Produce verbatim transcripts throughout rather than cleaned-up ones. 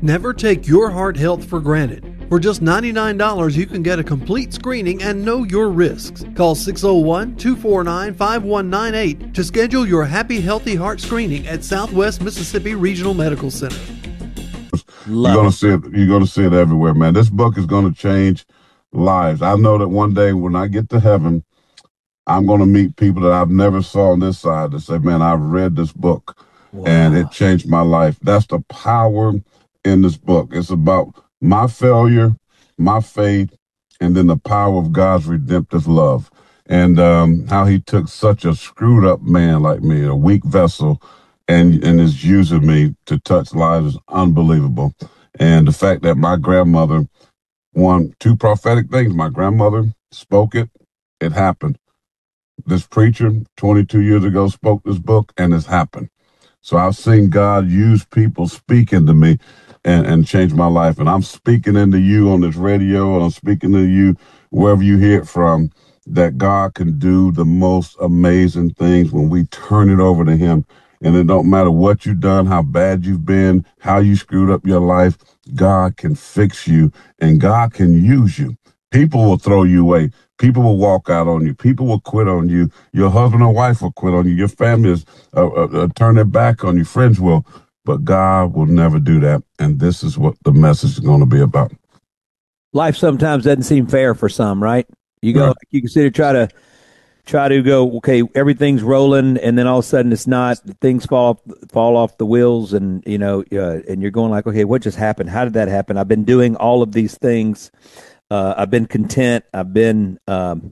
Never take your heart health for granted. For just ninety-nine dollars, you can get a complete screening and know your risks. Call six oh one, two four nine, five one nine eight to schedule your Happy Healthy Heart screening at Southwest Mississippi Regional Medical Center. You're gonna see it. You're gonna see it everywhere, man. This book is gonna change lives. I know that one day when I get to heaven, I'm gonna meet people that I've never saw on this side that say, "Man, I've read this book, wow. and it changed my life." That's the power in this book. It's about my failure, my faith, and then the power of God's redemptive love, and um, how He took such a screwed up man like me, a weak vessel, and and is using me to touch lives is unbelievable. And the fact that my grandmother won two prophetic things. My grandmother spoke it, it happened. This preacher twenty-two years ago spoke this book, and it's happened. So I've seen God use people speaking to me and, and change my life. And I'm speaking into you on this radio, and I'm speaking to you wherever you hear it from, that God can do the most amazing things when we turn it over to Him. And it don't matter what you've done, how bad you've been, how you screwed up your life, God can fix you, and God can use you. People will throw you away. People will walk out on you. People will quit on you. Your husband or wife will quit on you. Your family is uh, uh, uh, turn their back on you. Friends will. But God will never do that. And this is what the message is going to be about. Life sometimes doesn't seem fair for some, right? You go, right. You consider try to try to go, okay, everything's rolling, and then all of a sudden it's not. Things fall fall off the wheels, and you know, uh, and you're going like, okay, what just happened? How did that happen? I've been doing all of these things. Uh, I've been content. I've been um,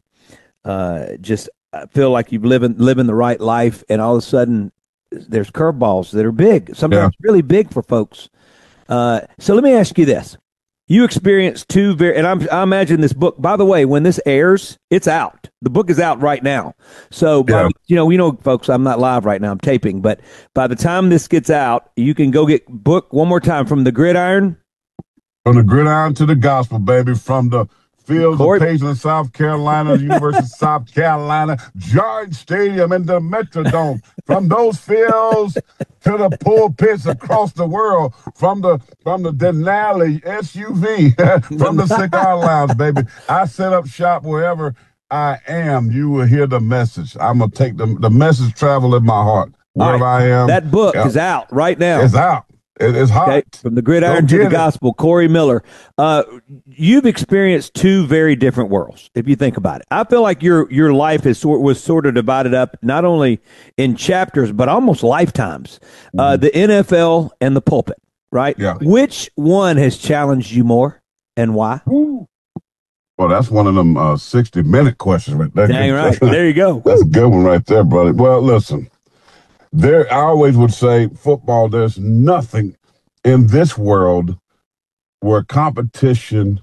uh, just I feel like you've living living the right life, and all of a sudden there's curveballs that are big, sometimes yeah. really big for folks. Uh, so let me ask you this: you experienced two very, and I'm, I imagine this book. By the way, when this airs, it's out. The book is out right now. So yeah. by, you know, you know, folks, I'm not live right now. I'm taping, but by the time this gets out, you can go get book one more time from the gridiron. From the gridiron to the gospel, baby. From the fields Corey. of Paisley, South Carolina, the University of South Carolina, Giant Stadium, and the Metrodome. From those fields to the pulpits across the world. From the from the Denali S U V, from the cigar lounge, baby. I set up shop wherever I am. You will hear the message. I'm gonna take the the message travel in my heart wherever right. I am. That book yeah. is out right now. It's out. It's hot. Okay. From the gridiron to the gospel, Corey Miller. Uh, you've experienced two very different worlds, if you think about it. I feel like your your life is sort was sort of divided up not only in chapters but almost lifetimes. Mm-hmm. Uh, the N F L and the pulpit, right? Yeah. Which one has challenged you more, and why? Ooh. Well, that's one of them uh, sixty minute questions right there. Dang right. There you go. That's a good one right there, brother. Well, listen. There, I always would say football, there's nothing in this world where competition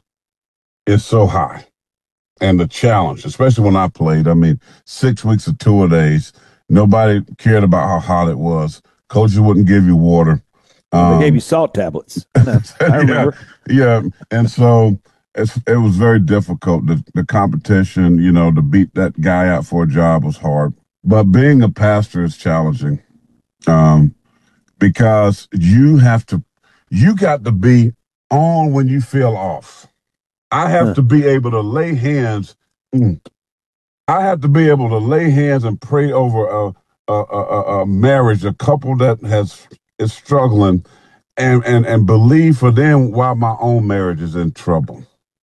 is so high. And the challenge, especially when I played, I mean, six weeks of two-a-days, nobody cared about how hot it was. Coaches wouldn't give you water. Um, they gave you salt tablets. I remember. Yeah, yeah. And so it's, it was very difficult. The, the competition, you know, to beat that guy out for a job was hard. But being a pastor is challenging um, because you have to, you got to be on when you feel off. I have huh. to be able to lay hands. Mm, I have to be able to lay hands and pray over a, a, a, a marriage, a couple that has is struggling, and, and, and believe for them while my own marriage is in trouble.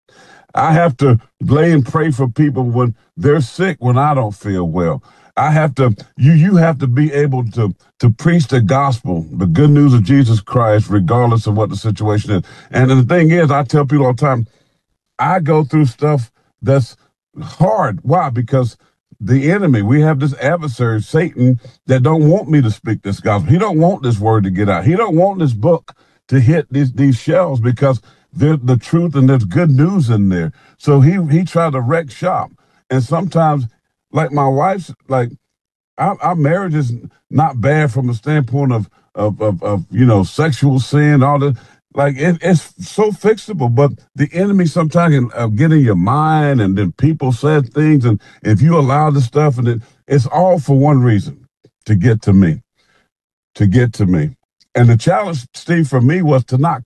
I have to lay and pray for people when they're sick, when I don't feel well. I have to, you you have to be able to to preach the gospel, the good news of Jesus Christ, regardless of what the situation is. And the thing is, I tell people all the time, I go through stuff that's hard. Why? Because the enemy, we have this adversary, Satan, that don't want me to speak this gospel. He don't want this word to get out. He don't want this book to hit these these shelves because there's the truth and there's good news in there. So he he tried to wreck shop. And sometimes, like my wife's, like our, our marriage is not bad from a standpoint of of of, of you know, sexual sin, all that. Like it, it's so fixable, but the enemy sometimes can uh, get in your mind, and then people said things, and if you allow the stuff, and it, it's all for one reason, to get to me, to get to me. And the challenge, Steve, for me was to not